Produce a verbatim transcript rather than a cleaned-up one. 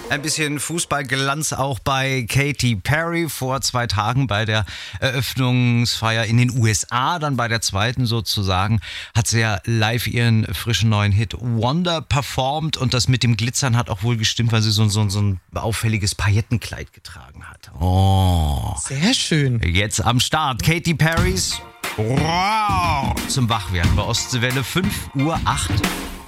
Ein bisschen Fußballglanz auch bei Katy Perry vor zwei Tagen bei der Eröffnungsfeier in den U S A. Dann bei der zweiten sozusagen hat sie ja live ihren frischen neuen Hit Wonder performt. Und das mit dem Glitzern hat auch wohl gestimmt, weil sie so, so, so ein auffälliges Paillettenkleid getragen hat. Oh. Sehr schön. Jetzt am Start Katy Perrys wow. Zum Wachwerden bei Ostseewelle fünf Uhr acht.